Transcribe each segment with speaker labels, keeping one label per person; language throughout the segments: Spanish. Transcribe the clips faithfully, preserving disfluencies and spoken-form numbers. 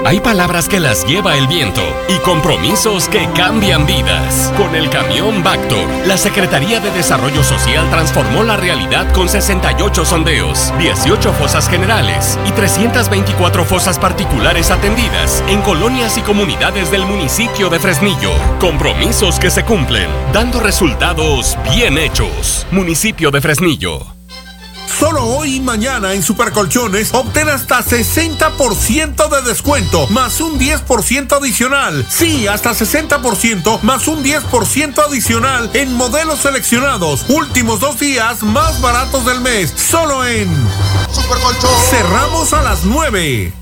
Speaker 1: Hay palabras que las lleva el viento y compromisos que cambian vidas. Con el camión Bactor, la Secretaría de Desarrollo Social transformó la realidad con sesenta y ocho sondeos, dieciocho fosas generales y trescientas veinticuatro fosas particulares atendidas en colonias y comunidades del municipio de Fresnillo. Compromisos que se cumplen, dando resultados bien hechos. Municipio de Fresnillo.
Speaker 2: Solo hoy y mañana en Supercolchones obtén hasta sesenta por ciento de descuento más un diez por ciento adicional. Sí, hasta sesenta por ciento más un diez por ciento adicional en modelos seleccionados. Últimos dos días más baratos del mes. Solo en Supercolchones. Cerramos a las nueve.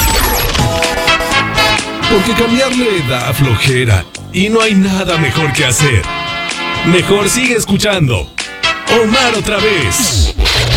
Speaker 3: Porque cambiarle da flojera y no hay nada mejor que hacer. Mejor sigue escuchando Omar otra vez.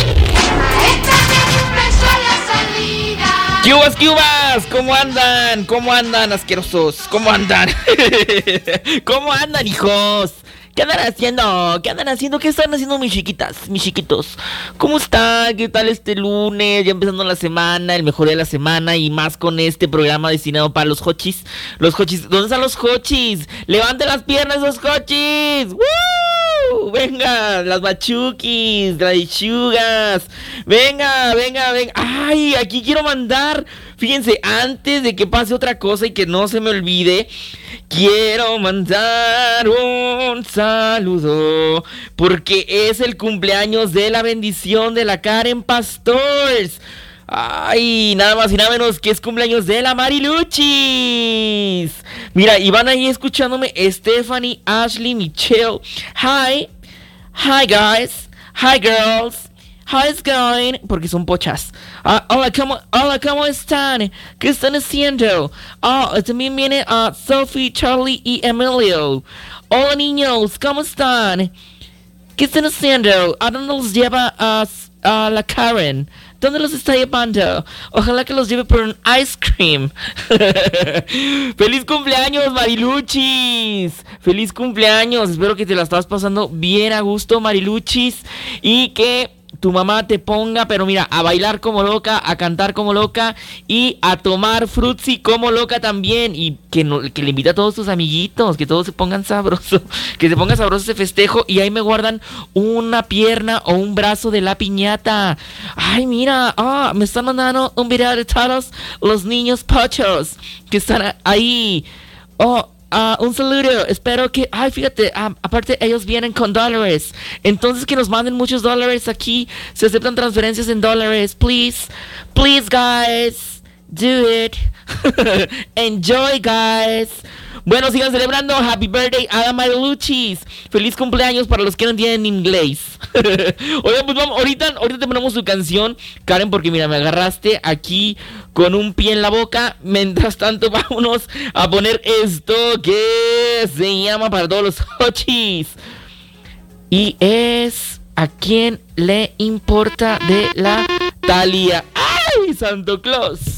Speaker 4: ¿Qué uvas, qué uvas? ¿Cómo andan? ¿Cómo andan, asquerosos? ¿Cómo andan? ¿Cómo andan, hijos? ¿Qué andan haciendo? ¿Qué andan haciendo? ¿Qué están haciendo mis chiquitas, mis chiquitos? ¿Cómo están? ¿Qué tal este lunes? Ya empezando la semana, el mejor de la semana y más con este programa destinado para los hochis. Los hochis, ¿dónde están los hochis? ¡Levanten las piernas esos hochis! ¡Woo! Venga, las machuquis, las lechugas. Venga, venga, venga. Ay, aquí quiero mandar. Fíjense, antes de que pase otra cosa y que no se me olvide, quiero mandar un saludo porque es el cumpleaños de la bendición de la Karen Pastors. Ay, nada más y nada menos que es cumpleaños de la Mariluchis. Mira, y van ahí escuchándome Stephanie, Ashley, Michelle. Hi, hi guys, hi girls. How's it going? Porque son pochas. Uh, hola, ¿cómo, hola, ¿cómo están? ¿Qué están haciendo? Oh, también viene uh, Sophie, Charlie y Emilio. Hola, niños, ¿cómo están? ¿Qué están haciendo? ¿A dónde los lleva uh, uh, la Karen? ¿Dónde los está llevando? Ojalá que los lleve por un ice cream. ¡Feliz cumpleaños, Mariluchis! ¡Feliz cumpleaños! Espero que te la estás pasando bien a gusto, Mariluchis. Y que tu mamá te ponga, pero mira, a bailar como loca, a cantar como loca y a tomar frutzi como loca también. Y que, no, que le invita a todos tus amiguitos, que todos se pongan sabroso, que se ponga sabroso ese festejo. Y ahí me guardan una pierna o un brazo de la piñata. Ay, mira, ah, me están mandando un video de todos los niños pochos que están ahí. Oh, Uh, un saludo, espero que, ay, fíjate, um, aparte ellos vienen con dólares, entonces que nos manden muchos dólares aquí, se aceptan transferencias en dólares, please, please guys, do it, enjoy guys. Bueno, sigan celebrando, happy birthday a la Mariluchis, feliz cumpleaños para los que no entienden inglés. Oigan, pues vamos, ahorita, ahorita te ponemos su canción, Karen, porque mira, me agarraste aquí con un pie en la boca. Mientras tanto, vámonos a poner esto que se llama para todos los hochis. Y es ¿A quién le importa? De la Thalía. ¡Ay, Santo Claus!